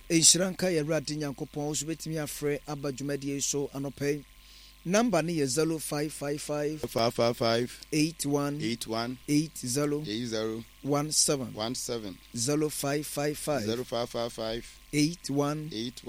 Enshranka ya Radi Nyankopon so betimi afre aba dwumadie so anopai. Number ni 0555 555 81 81 80 17 0555 81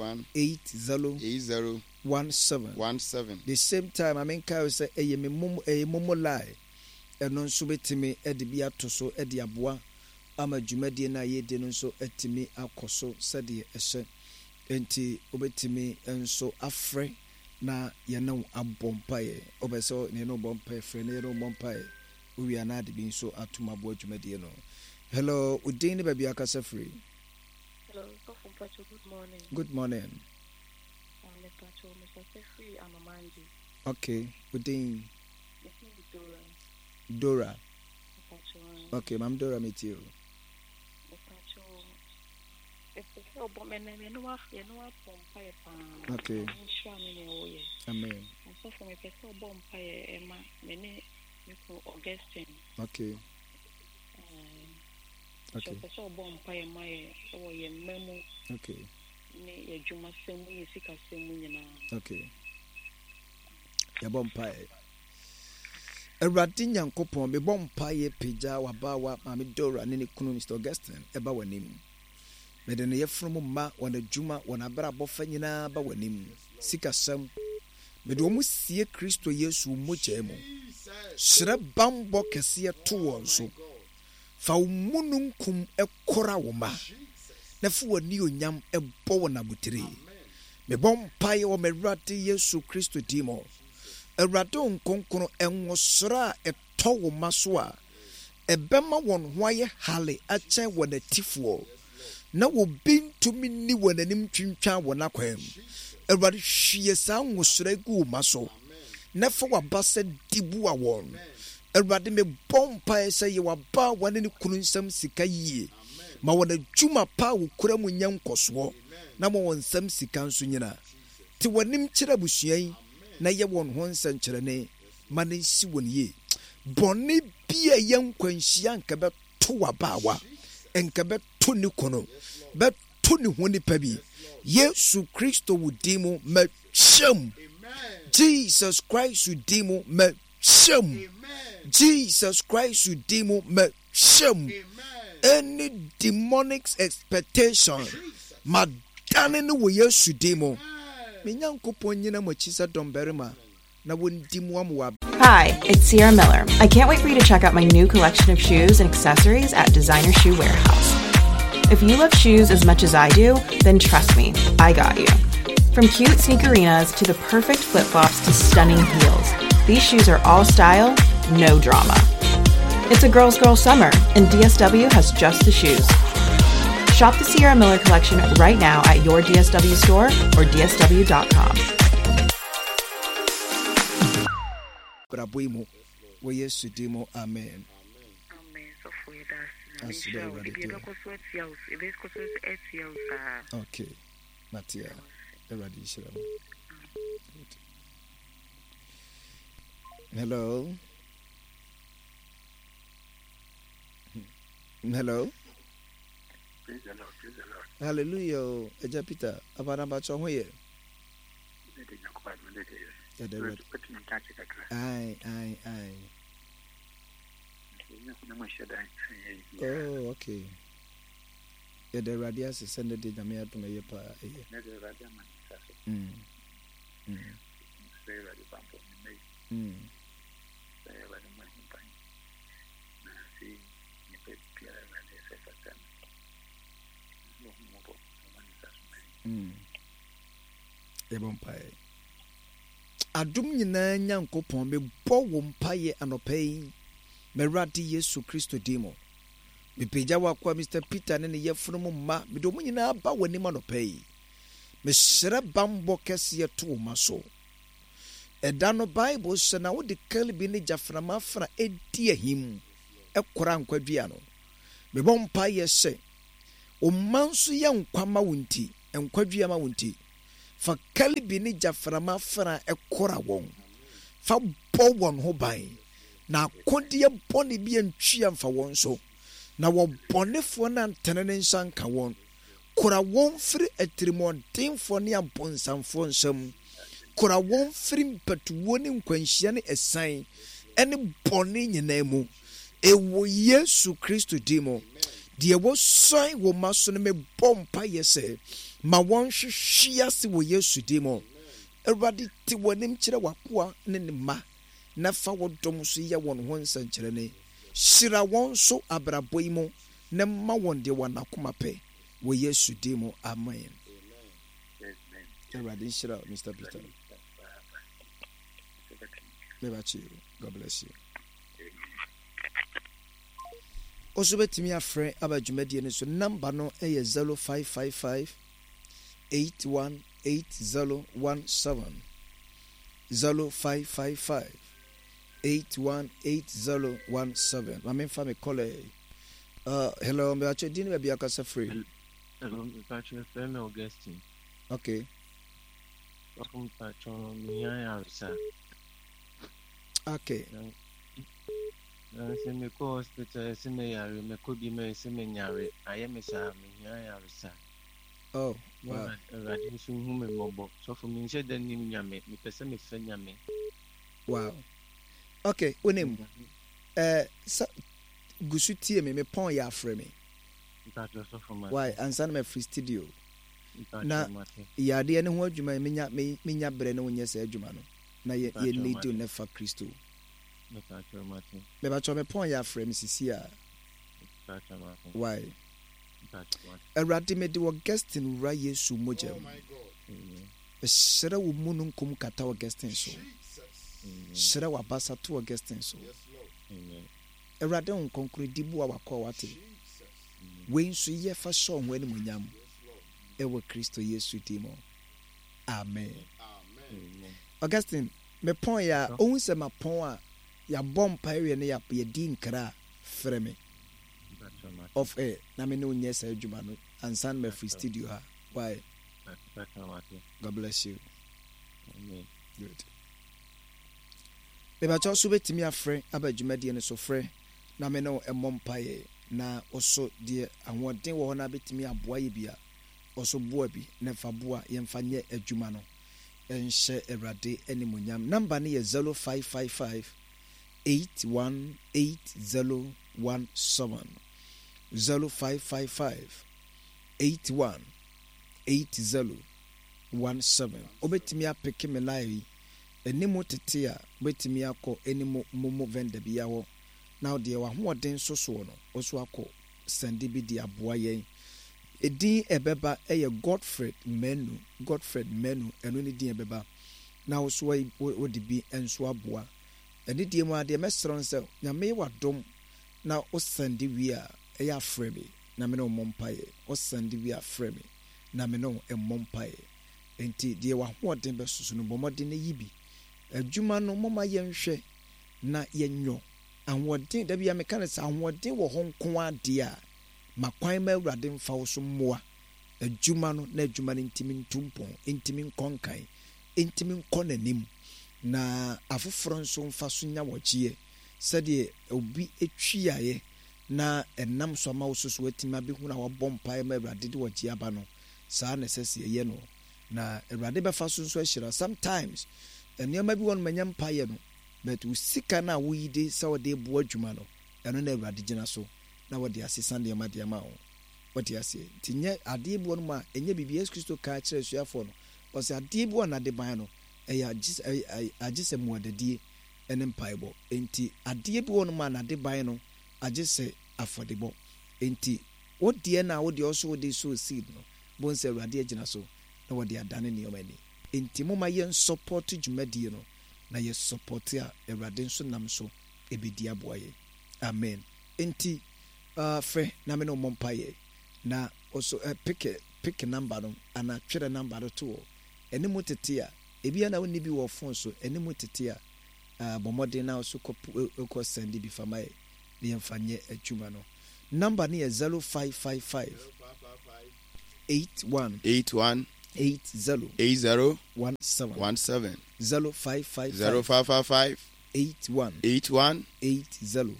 80 17. The same time I mean ka say momo lie eno nso betimi e de bia to so e de aboa ama dwumadie na ye de no nso etimi akoso sede ehye enti obetimi enso afre na ye no abompae obeso ne no bompae fre ne no bompae owi anade bi nso atuma bo dwumadie no. Hello udin ne ba bia kasa free. Hello Pacho, good morning. Good morning. Pacho, Mr. Free Amamanji. Okay, udin Dora. Okay, Mam Dora meet you. Okay. Amen. So from a person bomb pie Emma, many Augustine. Okay. Okay. So bomb pie my or your memo. Okay. Ne Juma Semu Sika Semu. Okay. Ya bomb pie. Eradi Nyankopon be bompaye pija wabawa Mami Dora ne kunu Mr. Augustine eba wanim. Mede ne yefrom ma wana djuma wana bra bofa nyina ba wanim. Sikasam. Mede omu sie Kristo Yesu moche mu. Sre bambo kese to wonso. Fa umununkum ekora wo ma. Na fu wani onyam ebo wona butire. Me bompaye o merade Yesu Kristo dimo. Erado nkonkono enwosra etowo maso a ebema won hwaye hale ache wonatifuo na wo bintumi ni wonanim twintwa wonakwan erade hwie sa nwosra gu maso na fa wabasa dibu awon erade me bompa ese ye waba wanani kunu nsam sika yie ma wona dwuma pa wo kura mu nyankoso na mo wonsam sika nso nyina ti wonim kira busuan na ye won ho nsankyerene mane si won ye bonni bia ye nkwanhia nka be to wabawa enka be to ni kono be to ni ho ni pabi Yesu Kristo wudimu me shem Jesus Christ wudimu me shem Jesus Christ wudimu me shem any demonic expectation madane no wo Yesu dimo. Hi, it's Sierra Miller. I can't wait for you to check out my new collection of shoes and accessories at Designer Shoe Warehouse. If you love shoes as much as I do, then trust me, I got you. From cute sneakerinas to the perfect flip-flops to stunning heels, these shoes are all style, no drama. It's a girl's girl summer, and DSW has just the shoes. Shop the Sierra Miller collection right now at your DSW store or dsw.com. Brabuimo, we yes to demo, amen. Amen. So for that, okay, Matia, eradication. Hello. Hello. Praise the Lord. Hallelujah. Eja Peter, abana cho ho ye. Ai. Oh, okay. Yeah, the radio is sending the Jamia to my pa. Ebonpae adum nyina Nyankopon me bo wo mpae anopai merade Yesu Kristo dimo me peja wakwa Mr. Peter ne yefunu mu ma me do mu nyina ba wani anopai me sere bambo kese to maso eda no Bible se na wo de kalbi ne jaframa fra edi ahim ekora nkwadua no me bo mpae se o manso ya nkwama wonti nkwadua ma wonti fa kalbi ni jaframa fra ekora won fa bo won ho ban na kodie bone bi antwia mfa won so na wo bonefo na ntenene nsanka won kora wɔn firi atirimɔdenfoɔ ne abonsamfoɔ nsam, kora wɔn firi mpatuo ne nkwanhyia ne ɛsan ɛne bɔne nyinaa mu, ɛwɔ Yesu Kristo din mu. Deɛ wɔsɔe wɔ ma so no mebɔ mpayɛ sɛ ma wɔn hwehwe ase wɔ Yesu din mu. Awurade te w'anim kyerɛ w'akoa ne ne mma, na fa wɔdɔm so yɛ wɔn ho nsɛnkyerɛnne. Hyira wɔn so abrabɔ yi mu, na ma wɔn deɛ wɔn akoma pɛ wɔ Yesu din mu. Amen. Awurade nhyira Mr. Peter. God bless you. Also betimi afrɛ aba dwumadie no so, number no ɛyɛ 0555 818017 0555 818017. Mame fa me call. Hello, me acho din be bia kasa free. Hello, me acho friend Augustine. Okay. Welcome to me Arisa. Okay. Se me ko hospital se me yare me ko bi me se me nyare aye me sa me Arisa. Oh, wow. Already so hu me mobo. So for me nche dan nim nyame, me pese me fe nyame. Wow. Okay, unim. Gusutie me pon ya afre me. Why? Ansa na free studio. Na yade ne ho adwuma menya bre ne wonye sa adwuma no. Na ye need to never Kristo. Me ba cho me pon ya afre me sisi a. Why? Awurade me de Augustine wura Yesu mogya mu. Hyerɛ wo mu no nkom kata Augustine so. Hyerɛ wo abasa to Augustine so. Awurade wo nkonkoro di bu a wakɔ wate. Wei nso yɛ fa hyɛ ho animuonyam. Ɛwɔ Kristo Yesu din mu. Amen. Augustine, me pon ya ohun sɛ ma pon a ya bɔ mpaeɛ ne ya di nkra frɛ me. Of air, na me no nyesa adwuma no ansan me free studio ha. Why? God bless you. Amen. Good. Me ba cho so betimi afrɛ aba adwumadie no so frɛ na me no emmɔ mpaeɛ na oso de ahoɔden wɔ hɔ na betimi aboa ye bia oso boa bi na fa boa yɛmfa nyɛ adwuma no ɛnhyɛ Awurade animuonyam. Number no yɛ 0555 818017 0555 818017. Obetimi apeke me live enimo tete a obetimi akɔ enimo momo vendor bia hɔ na de wa hoɔden soso no oso akɔ sande bi di aboa yɛn. Edin ebeba ɛyɛ Godfred Menu eno ne din ebeba na oso wo de bi enso aboa ene die mu ade mesron sɛ nyame wa dom na o sande wi a ɛyɛ afrɛ me na me no mompae o sande wi afrɛ me na me no emmompae enti die wa hoɔden besusu no bomɔden ne yibi adwuma no moma yɛnhwɛ na yɛnyo ahoɔden da bia me ka ne sɛ ahoɔden wɔ hɔ nko ade a makwan ma Awurade mfa wo so mmoa adwuma no na adwuma no ntimi ntumpɔn ntimi nkɔnkan ntimi nkɔ n'anim na afoforo nso mfa so nya wɔkyeɛ sɛdeɛ obi etwiaye na enam so ma wo so watimi abehu na wɔbɔ mpae ma Awurade de wɔkye aba no saa na sɛsɛ yɛ no na Awurade bɛfa so nso ahyira. Sometimes nneɛma bi wɔn manya mpae no but usika na wo yi de sɛ wɔde bo adwuma no ɛno na Awurade gyina so na wɔde asesa nneɛma de ama wo wɔde ase tinye ade bi wɔn ma enye bibi Yesu Kristo ka kyerɛ suafo no ɔsɛ ade bi wɔn ade ban no ɛyɛ agye muadadie ɛne mpaebɔ enti ade bi wɔn ma na ade ban no agye sɛ afɔdebɔ enti wodie na wode ɔso wode so seed no bon sɛ Awurade agyina so na wɔde adane nneɛma ni enti moma yɛn support dwumadie no na yɛ support a Awurade nso nam so ebedi aboa yɛ. Amen. Enti frɛ na me no mompae na also pick number no ana twere number no to ene mo tete a ebia na woni bi wo phone so ene mo tete a bomode na so ko send bi fama e bi emfanye adwuma no. Number no 0555 81 80 17 0555 81 80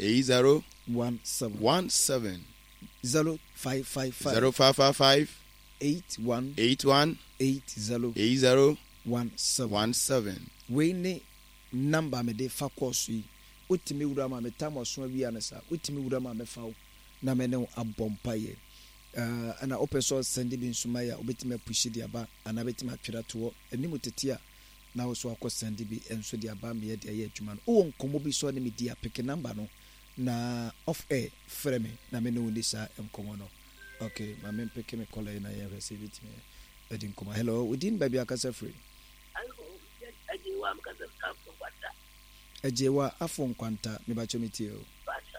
17 0555 81 81 80 80 17. 17. We ne number me de fa course yi. Utimi wura ma me tam oso wi anasa. Utimi wura ma me fa na me ne abompaye. Ana open source send bi nsuma ya obetime push di aba ana betime atwera to animu tetia na wo so akọ send bi enso di aba me de aye adwuma no wo nkomo bi so ne me di apeke number no na off air frame me na me no ndi sa nkomo no. Okay, my men peke me call na ya receive it me edi nkomo. Hello, within baby akasa free. Ejewa afọ nkwanta me ba chomiti o.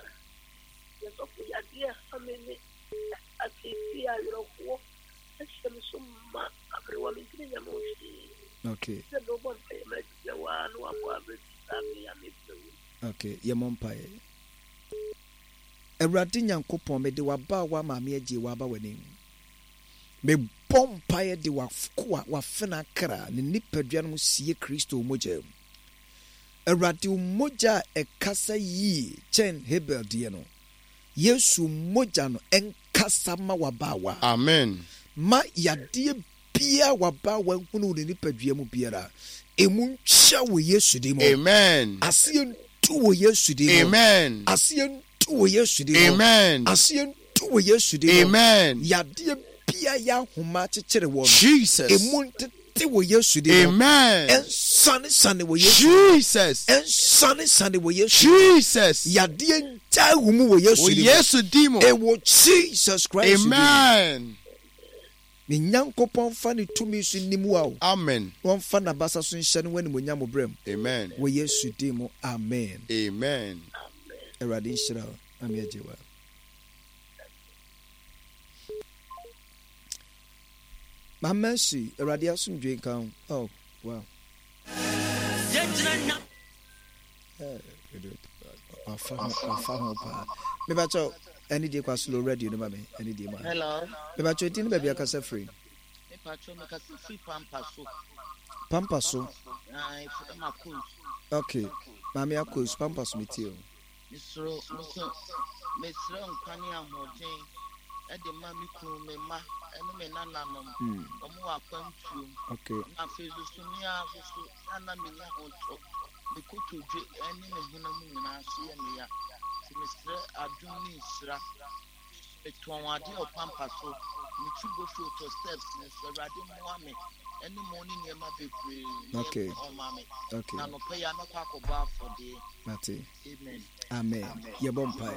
Okay. Okay, Yamompai. Eradi Nyankopon me de waba wa maame agye waba w'anim. Me bompae de wa fena kra ne nipadua no sie Kristo mogya. Eradi mogya ekasa yi chen Hebel de no. Yesu mogya no enkasa ma wabawa. Amen. Ma yade bia wabawa hunu ne nipadua mu biara. Emu ncha wo Yesu de mo. Amen. Asien tu wo Yesu de mo. Amen. Asien tu wo Yesu de mo. Amen. Asien tu wo Yesu de mo. Amen. Yade bia ya homa chechere wo. Jesus. Emu ntete wo Yesu de mo. Amen. En sane wo Yesu. Jesus. En sane wo Yesu. Jesus. Yade ncha humu wo Yesu de mo. Yesu de mo. E wo Jesus Christ. Amen. Ni Nyankopon fa ni tumi so nimu a. Amen. Won fa na basa so nhye ne wani monyam brem. Amen. Wo Yesu de mo. Amen. Amen. Eradi nshira ami ajewa. My mercy, Eradi asumdwe kan. Oh, wow. Afa pa. Me ba cho any day kwa slow radio no ba me any day ma. Hello. Me ba cho tin ba bia kasa free. Me pacho me kasa free pampaso. Pampaso. If ma cool. Okay. Mami akos pampaso metio. Misro nkwani ahoden e de ma mi ku me ma ene me nananom. Omo akwantu. Okay. Na fezu sunia so ana me nya honto. Me kutudwe ene me hunam nyina so ye me ya. Misre aduni sra. Etwonwade opampaso. Mi tugo to steps ne so rade mo ame. Any morning you ma bebre. Okay. Okay. Na no pay ya no kwakoba for the. Mate. Amen. Amen. Ye bompai.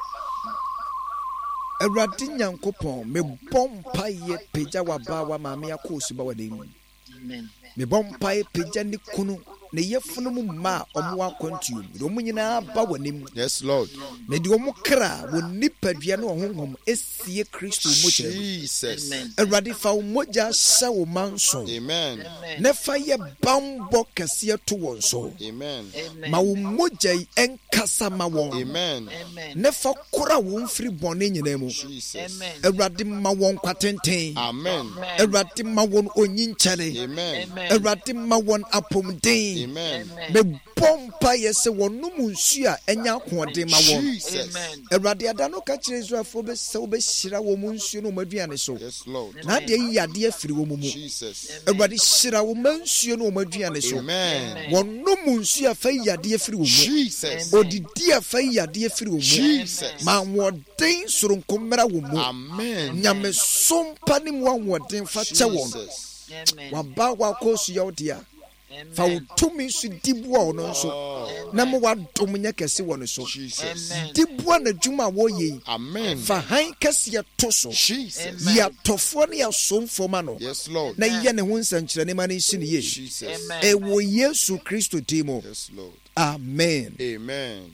Eradi Nyankopon me bompai peja waba wa maame akosu ba wadem. Amen. Me bompai peja ni kunu ne yefunu mu ma omo akwantu do mu nyina ba wanim. Yes, Lord. Me di omo kra wo nipadua no honhom esie Kristo mogya. Jesus. Eradi fa mogya sha wo manso. Amen. Ne fa ye bambo kase to won so. Amen. Ma wo mogya enkasa ma won. Amen. Ne fa kora wo mfiri bone nyina mu. Jesus. Eradi ma won kwatenten. Amen. Eradi ma won onyinkyere. Amen. Eradi ma won apomden. Amen. Me bompa yese wonum nsu a enya akode ma won. Jesus. Eradi adano ka kire Israelfo be se wo be hira wo mu nsu no maduane so. Yes, Lord. Na de yi ade afiri wo mu. Jesus. Eradi hira wo mansu no maduane so. Amen. Wonum nsu afa yi ade afiri wo mu. Jesus. Odidi afa yi ade afiri wo mu. Jesus. Ma wodin soronkomra wo mu. Amen. Nyame sompa ni mu wodin fa che won. Waba wa kosu yawdia. Fa utumi su dibua ono so na mo wadom nya kese wono so dibua na dwuma wo ye. Amen. Fa han kese ya to so Jesus. ya tofo ne ya somfo ma no. Yes, Lord. Na ye ne ho nsankyere ne ma ne nsi ne ye. Jesus. E wo Yesu Kristo dimo. Yes, Lord. Amen. Amen.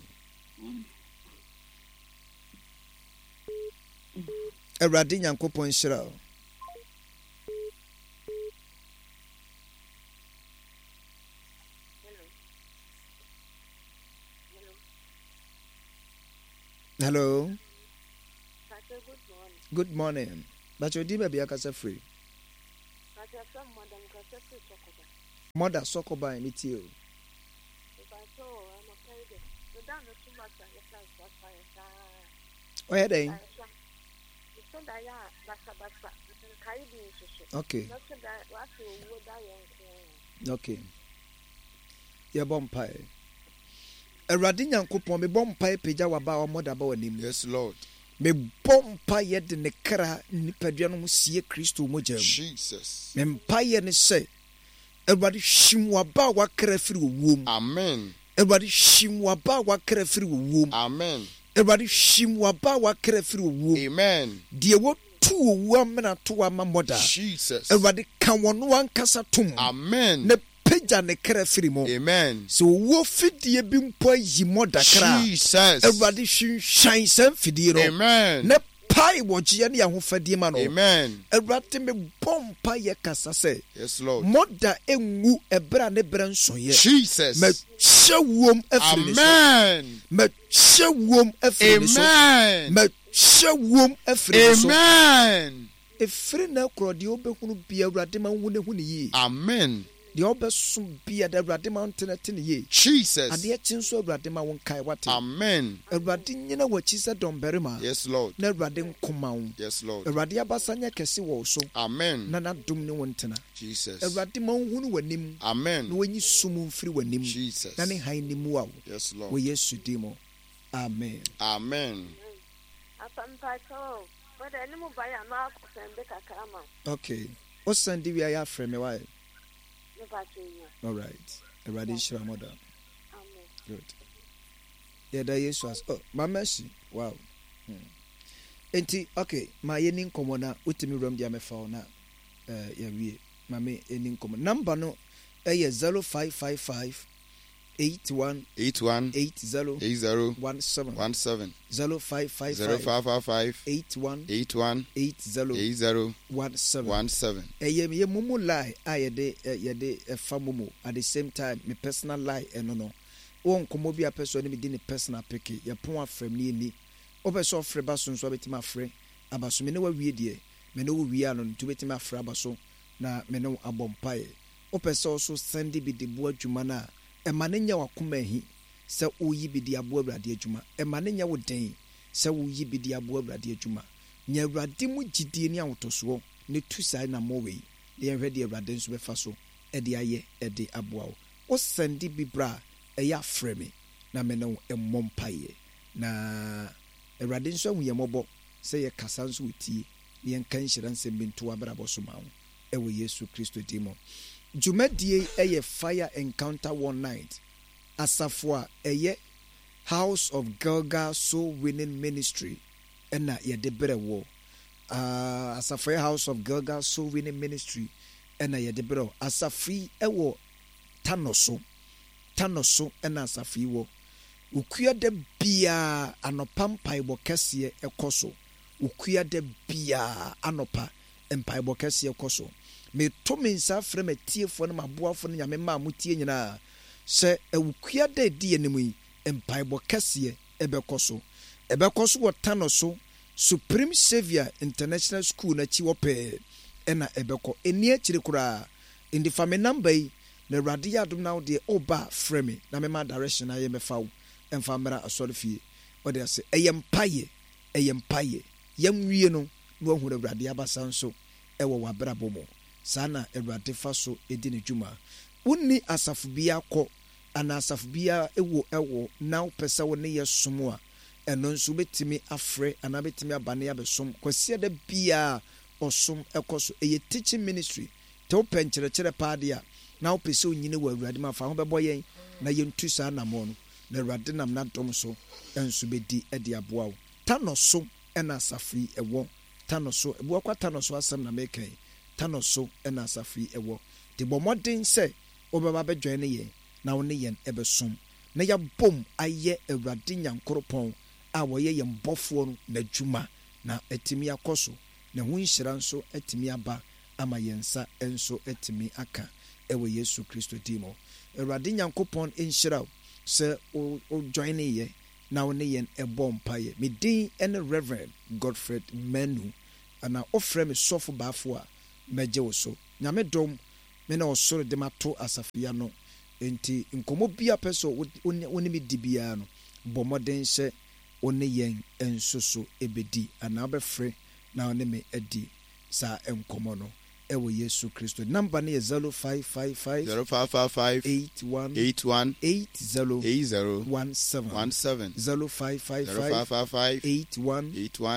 Eradi Nyankopon hyira. Hello. Good morning. But you did be a free. Mother Sokoba in it you. Where they? Okay. Okay. Ye bompae. Awurade Nyankopɔn me bompae pagya waba wa moda ba wanim. Yes, Lord. Me bompae de ne kra nipadua no sie Kristo mogya. Jesus. Me mpae ne se Awurade him waba wa kra firi wom. Amen. Awurade him waba wa kra firi wom. Amen. Awurade him waba wa kra firi wom. Amen. Die wo tu wo amena to ama moda. Jesus. Awurade kan wono ankasa tum. Amen. Ne pagya ne kra firi mo. Amen. So wo fidie bi mpo yi moda kra. Jesus. Awurade hwehwan sam fidie no. Amen. Ne pai wo gye ne ahofadie ma no. Amen. Awurade me bompa ye kasa se. Yes, Lord. Moda engu ebra ne brenso ye. Jesus. Me hyewom afiri ne so. Amen. Me hyewom afiri ne so. Amen. Me hyewom afiri ne so. Amen. Efiri na krode obehunu bia Awurade ma hu ne hu ne yi. Amen. De obeso bia da Awurade ma ntene yi. Jesus. Ade chinso Awurade ma won kai wate. Amen. Awurade nyina wachi se domberima. Yes, Lord. Na Awurade nkoma wo. Yes, Lord. Awurade abasanya kese wo so. Amen. Na dum ne wontena. Jesus. Awurade ma hunu wanim. Amen. Na wanyi sum mfiri wanim. Jesus. Na ne han ni mu awo. Yes, Lord. Wo Yesu dimo. Amen. Amen. Okay. O sandi wi aya frame why? All right. Awurade shira moda. Amen. Good. Yeah, that Yesu as oh, my mercy. Wow. Enti okay, my yeni nkomo na utimi rom dia mefa na ya wie. Ma me eni nkomo. Number no 0555 81 81 80 80 17 17 0555 81 81 80 17 ye mumu lie yede fa mumu at the same time me personal lie eno no won komo bia person me di ne personal pick ye pon afrem ni ni obeso ofre baso nso betima afre abaso me ne wa wie de me ne wo wie ano ntu betima afre abaso na me ne abompae opeso so send bi de bo adwuma na emane nya wakoma hi se oyi bi de abo Awurade adwuma emane nya wo den se oyi bi de abo Awurade adwuma nya Awurade mu gidie ni awotoso ne tu sai na mowe ye hwede Awurade nso befa so e de aye e de aboa wo send bi bra e ya frame na me ne emmompae na Awurade nso ahu ye mobo se ye kasa nso otie ye nka nhira nsem bintu abrabo so ma wo e wo Yesu Kristo dimo Jumadie eye fire encounter one night asafo eye House of Gilgal Soul Winning Ministry ena ye de brewo asafo House of Gilgal Soul Winning Ministry ena ye de brewo asafi ewo tanoso ena asafi wo ukua de bia anopa mpaibo kese ekoso ukua de bia anopa mpaibo kese ekoso me to me nsa frɛ me tiefo no maboafo no nyame ma mutie nyina sɛ awukua da di anim yi empaibo kɛseɛ ɛbɛkɔ so wɔtano so Supreme Savior International School na chi wɔpɛ ɛna ɛbɛkɔ eni akyire koraa indi fa me number yi na Awurade yɛ adom na wo de oba frɛ me na me ma direction na yɛ mefa wo ɛmfa mmra asɔre fie wɔde ase ɛyɛ mpaye yɛnwie no na wɔhu Awurade abasa nso ɛwɔ wabrabɔ mu sana Awurade fa so edi ne dwuma wonni asafo bia kɔ ana asafo bia ewo na pesa wo ne yɛ som a ɛno nso betimi afrɛ ana betimi abane abesom kwasi da bia osom ɛkɔso ɛyɛ teaching ministry te wo penkyerɛkyerɛ paade a na wo pese onyine wɔ Awurade ma fa ho bɛbɔ yɛn na yɛntu saa namo no na Awurade nam na dom so ɛnso bedi ɛde aboa wo tanoso ɛna asafo yi ɛwɔ tanoso ɛbo akwa tanoso asɛm na mekan tanoso ena asafi ewo de bomoden se obeba be join ye na wo ne yen ebesom na ya bom aye Awurade Nyankoropon a wo ye yen bofo no na dwuma na etimi akoso na hu nhira nso etimi aba ama yensa enso etimi aka ewo Yesu Kristo dimo Awurade Nyankopon enhyira se o join ye na wo ne yen ebom paye me din ene Reverend Godfred Menu ana ofre me sofo baafo a meje wo so nyame dom me na osoro de mato asafia no enti nkomo bia peso woni mi dibia no bomoden hye woni yen ensoso ebedi ana obefre na ɔne me adi saa nkɔmmɔ no ɛwɔ Yesu Kristo. Number no yɛ 0555 81 80 17 0555 81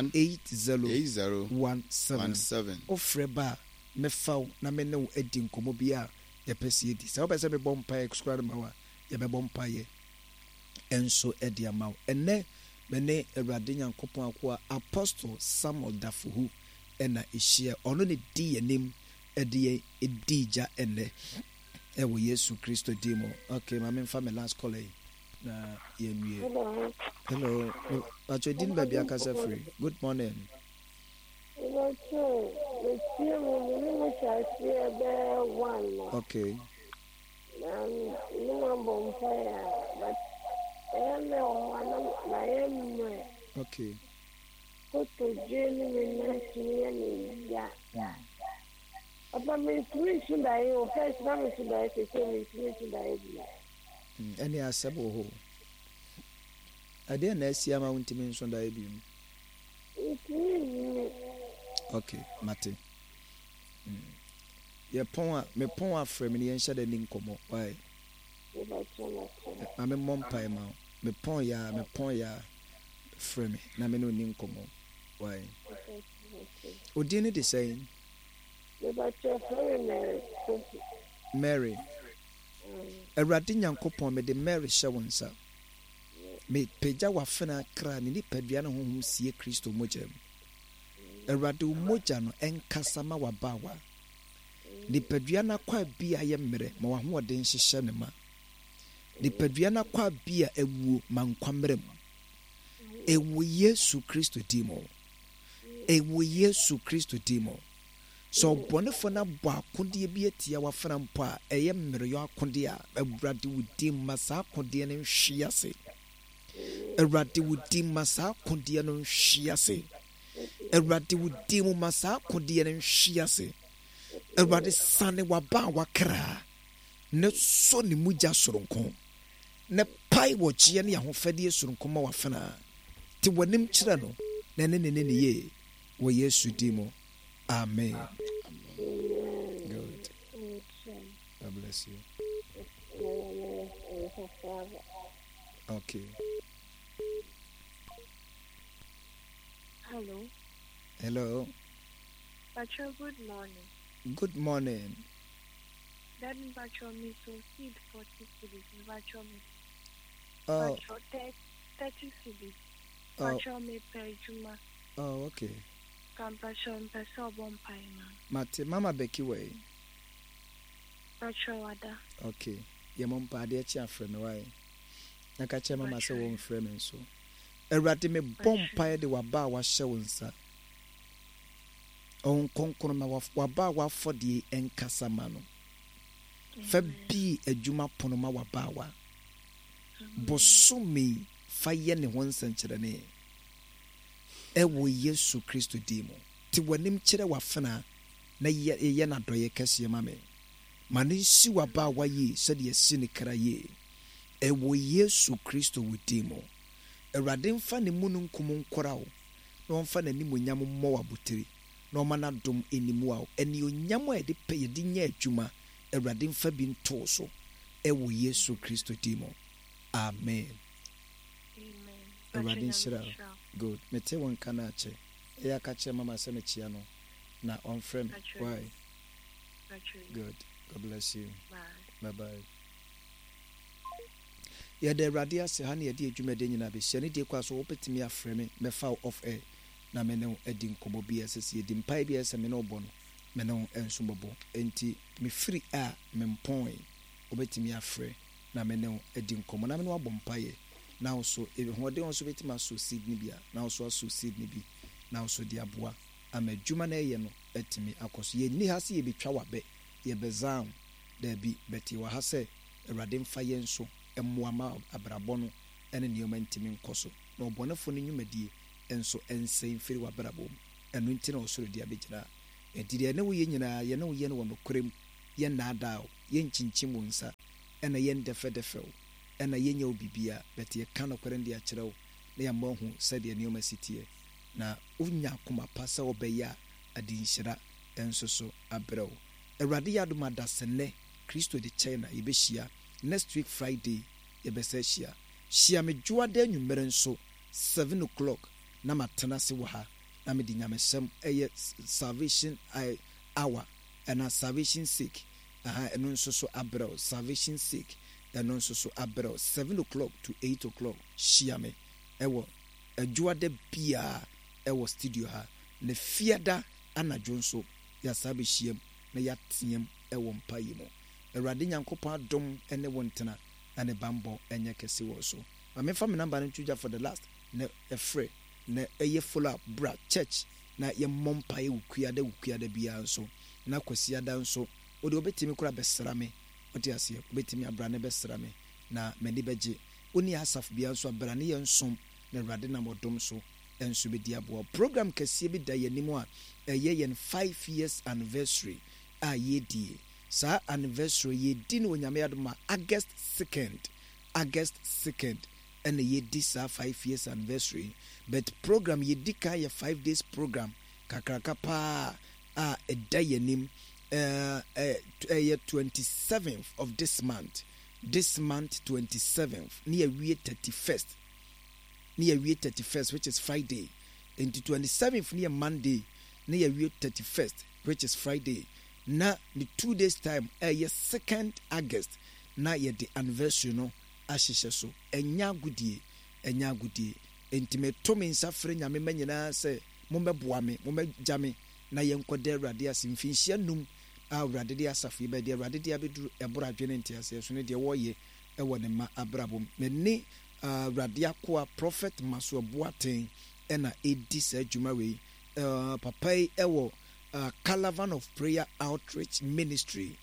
80 17. Ofrɛ ba mɛfa wo na me ne wo adi nkɔmmɔ bi a yɛpɛ sɛ yɛdi. Sɛ wopɛ sɛ mebɔ mpaeɛ kusukura no ma wo a yɛbɛbɔ mpaeɛ ɛnso ɛde ama wo. Ɛnɛ mene Awurade Nyankopɔn akoa Apostle Samuel Dafohu ɛna ɛhyia. Ɔno ne di yɛnim ɛde ɛdi gya ɛnɛ ɛwɔ Yesu Kristo di mu. Okay, ma memfa me last caller yi na yɛnwie. Hello. Pacho din baby akasa free. Good morning. Okay. Okay. Any asabo ho. Ade na asia ma wontimi nso da bi mu. Okay, mate. Me pon afrɛ me yɛn hyɛ da ni nkɔmɔ. Why? Me mompai ma. Me pon ya frɛ me na me no ni nkɔmɔ. Why? Odi ne de sɛ Mary. Awurade Nyankopɔn me de Mary hyɛ wo nsa. Me pagya wafena kra ne nipadua no honhom sie Kristo mogya mu. Awurade wo mogya no enkasa ma wabawa. Nipadua na kwa bi ayɛ mmerɛ ma wahoɔden hyehyɛ ne ma. Nipadua na kwa bi a ewuo ma nkwammerɛ mu. Ewo Yesu Kristo dimo. Ewo Yesu Kristo dimo. So bonefo na bɔ akondeɛ bi atia wafena mpo a ɛyɛ mmerɛ yɛ akondeɛ a Awurade wo dim ma saa akondeɛ no nhwe ase. Awurade wo dim ma saa akondeɛ no nhwe ase. Awurade wo dim ma saa akondeɛ no nhwe ase. Awurade sane waba wakra ne so ne mugya soronko ne pai wɔ kyeɛ ne ahofadie soronko ma wafena te wanim kyerɛ no na ne ye wɔ Yesu dimo. Amen. Good. God bless you. Okay. Hello. Pacho, good morning. Good morning. Then Pacho me so seed 40 cities. Pacho me. Oh. Pacho 30 cities. Pacho me pay Juma. Oh, okay. Pacho me so bompai na. Mate Mama Becky way. Pacho wada. Okay. Ye mom pa de chi afre me why. Na ka che mama se wo mfre me nso. Awurade me bompai de waba wa hye wo nsa. On konkono ma waba wa fodie enkasa ma no. Fa bi adwuma pono ma waba wa. Bosumi fa ye ne ho nsankyere ne. Ewo Yesu Kristo dimo. Ti wanim kyere wafena na ye na doye kase ma me. Mane si waba wa ye sɛ de asi ne kra ye. Ewo Yesu Kristo wudimo. Awurade mfa ne mu no nkom nkora wo. Na mfa na nimu nyam mmɔ wabutiri. Na ɔmana dom enimu a eni onyam a de pe ye de nya adwuma. Awurade mfa bi nto so. Ewo Yesu Kristo dimo. Amen. Awurade nhyira. Good. Mete won kana ache. Eya ka che mama se me chia no. Na on frame. Why? Good. God bless you. Bye bye. Ya de Awurade ase ha na ye de adwuma de nyina be hye ne de kwa so wopetimi afrɛ me mefa off air na me ne edi nkomo bi asese edi mpai bi ase me ne obo no me ne enso bobo enti me free a me mpon wopetimi afrɛ na me ne edi nkomo na me ne wabɔ mpae na so ehode on so betima so seed ni bia na so seed ni bi na so di aboa ama adwuma na ye no etimi akoso ye ni ha se ye betwa wabe ye bezam da bi beti wa ha se Awurade mfa ye nso emmoama abrabɔ no ene nneɛma ntimi nkoso na ɔbɔnefo no nnwumadie enso ensen firi wabrabɔ enu nti na osoro dia begyina edire ne wo ye nyina ye ne wo ye no wɔ nokorem ye naada o ye nkyinkyim wo nsa ena ye ndefedefew ena ye nya obibia beti ye ka nokore ndi akyerɛw na ya mahu sɛ de nneɛma sitie na wonya akoma pa sɛ wɔbɛyɛ a ade nhyira nso so abrɛ wo. Awurade yɛ adom adasɛnɛ Kristo de kyɛn na yɛbɛhyia next week Friday yɛbɛsɛ hyia me dwoada anwummere nso 7 o'clock na matena se wɔ ha na mede nyamesɛm ɛyɛ salvation hour ɛna salvation sake ɛno nso so abrɛ wo salvation sake ɛno nso so abrɛ wo 7 o'clock to 8 o'clock hyia me ɛwɔ adwoada biaa ɛwɔ studio ha na fiada anadwo nso yɛasa bɛhyiam na yɛateam ɛwɔ mpa yi mu. Awurade Nyankopɔn adom ɛne wo ntena na ne bambɔ ɛnyɛ kɛse wɔ so. Ma memfa me number no ntwogya for the last na ɛfrɛ na ɛyɛ follow up bra church na yɛmmɔ mpaeɛ wukuada biara nso na kwasiada nso wode wobɛtumi kora bɛsra me wote aseɛ wobɛtumi abra ne bɛsra me na m'ani bɛgye woni asafo biara nso abra ne yɛnsom na Awurade nam ɔdom so ɛnso bɛdi aboa. Program kɛseɛ bi da yɛnim a ɛyɛ yɛn 5 years anniversary a yɛdie. Saa anniversary yɛdi no onyame adom a August 2nd ɛna yɛdi saa 5 years anniversary, but program yɛdi ka yɛ 5 days program kakraka paa a ɛda yɛnim ɛyɛ 27th of this month 27th ne yɛwie 31st which is Friday, into 27th ne yɛ Monday ne yɛwie 31st which is Friday. Na the 2 days time ɛyɛ 2nd August na yɛde anniversary no ahyehyɛ so. Ɛnya agudie enti meto me nsa frɛ nyame ma nyinaa sɛ mommɛboa me mommɛgya me na yɛnkɔda Awurade ase mfinhyia num a Awurade de asafo yi bɛde Awurade de abɛduru ɛboro adwene nte aseɛ so ne deɛ wɔyɛ ɛwɔ ne ma abrabom. Mene Awurade akoa Prophet Maso Boateng ɛna ɛdi saa adwuma wei. Papa yi ɛwɔ Caravan of Prayer Outreach Ministry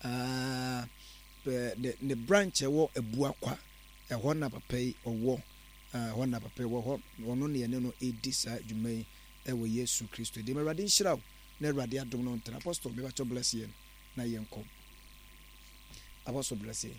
the branch ɛwɔ Ebuakwa ɛhɔ na papa yi ɔwɔ hɔ na papa yi wɔ hɔ ɔno ne yɛne no ɛdi saa adwuma yi ɛwɔ Yesu Kristo de Awurade nhyira wo na Awurade adom no ntena. Apostle bɛbɛkyɛ bless yɛn na yɛnkɔ. Apostle bless yɛn.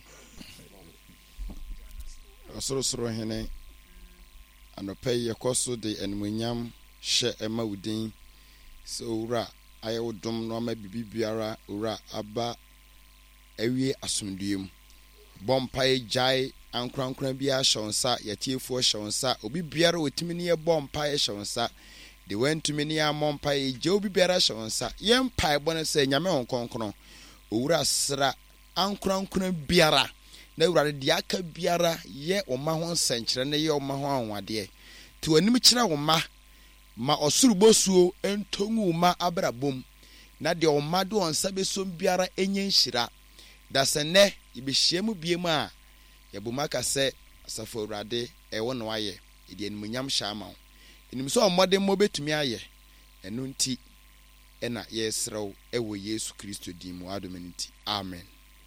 Ɔsorosoro hene anɔpa yi yɛkɔ so de animuonyam hyɛ ɛma wo din sɛ owura ayɛ wo dom no ama bibi biara owura aba awie asomdue mu. Bɔ mpaeɛ gyae ankorankora biara hyɛ wo nsa yɛtiefoɔ hyɛ wo nsa obi biara wɔtumi ne yɛbɔ mpaeɛ hyɛ wo nsa de wantumi ne yɛammɔ mpaeɛ gye obi biara hyɛ wo nsa yɛn mpaeɛbɔ no sɛ nyame ho nkronkron owura sra ankorankora biara na Awurade de aka biara yɛ ɔma ho nsɛnkyerɛ ne yɛ ɔma ho anwadeɛ te w'anim kyerɛ wo ma ɔsoro bosuo ntongu ma abrabom na de ɔma de ɔnsa besom biara enye nhyira da sɛnɛ yɛbɛhyia mu bie mu a yɛboma ka sɛ asafo Awurade ɛwɔ no ayɛ ɛde animuonyam hyɛ ama wo enim sɛ ɔmmɔde mmɔ betumi ayɛ ɛno nti ɛna yɛsrɛw ɛwɔ Yesu Kristo din mu adom nti amen.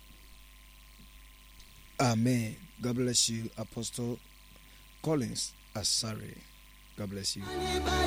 Amen. God bless you, Apostle Collins Asare. God bless you.